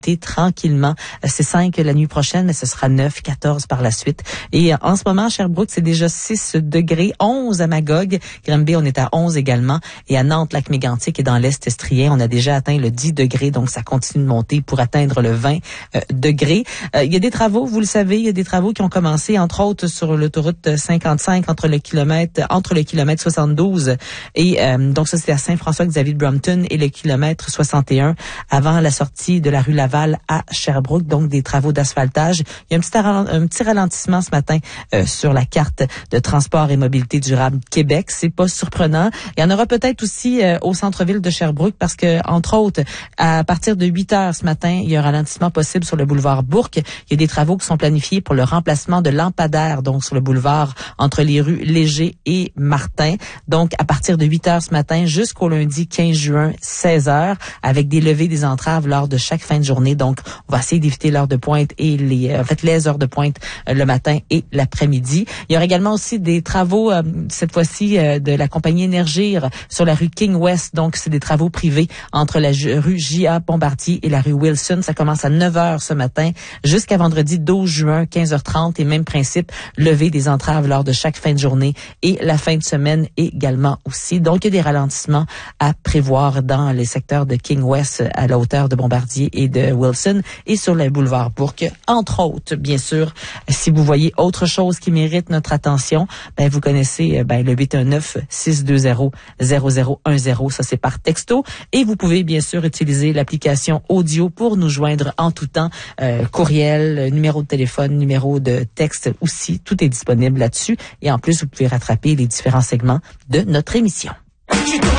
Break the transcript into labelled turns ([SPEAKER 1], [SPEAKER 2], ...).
[SPEAKER 1] tranquillement. C'est 5 la nuit prochaine, mais ce sera 9, 14 par la suite. Et en ce moment, à Sherbrooke, c'est déjà 6 degrés, 11 à Magog. Granby, on est à 11 également. Et à Nantes, Lac-Mégantic et dans l'Est estrien, on a déjà atteint le 10 degrés. Donc, ça continue de monter pour atteindre le 20 degrés. Il y a des travaux, vous le savez, il y a des travaux qui ont commencé, entre autres, sur l'autoroute 55 entre le kilomètre 72 et donc ça, c'est à Saint-François-Xavier-de-Brompton et le kilomètre 61 avant la sortie de la rue Laval à Sherbrooke, donc des travaux d'asphaltage. Il y a un petit ralentissement ce matin sur la carte de transport et mobilité durable Québec. C'est pas surprenant. Il y en aura peut-être aussi au centre-ville de Sherbrooke parce que, entre autres, à partir de 8 heures ce matin, il y a un ralentissement possible sur le boulevard Bourque. Il y a des travaux qui sont planifiés pour le remplacement de lampadaires, donc sur le boulevard entre les rues Léger et Martin. Donc, à partir de 8 heures ce matin jusqu'au lundi 15 juin, 16 heures, avec des levées des entraves lors de chaque fin de journée. Donc, on va essayer d'éviter l'heure de pointe et les heures de pointe le matin et l'après-midi. Il y aura également aussi des travaux, cette fois-ci, de la compagnie Énergir sur la rue King West. Donc, c'est des travaux privés entre la rue J.A. Bombardier et la rue Wilson. Ça commence à 9 heures ce matin jusqu'à vendredi 12 juin, 15h30. Et même principe, lever des entraves lors de chaque fin de journée et la fin de semaine également aussi. Donc, il y a des ralentissements à prévoir dans les secteurs de King West à la hauteur de Bombardier et de Wilson et sur le boulevard Bourque, entre autres. Bien sûr, si vous voyez autre chose qui mérite notre attention, vous connaissez le 819-620-0010. Ça, c'est par texto. Et vous pouvez bien sûr utiliser l'application audio pour nous joindre en tout temps. Courriel, numéro de téléphone, numéro de texte aussi. Tout est disponible là-dessus. Et en plus, vous pouvez rattraper les différents segments de notre émission.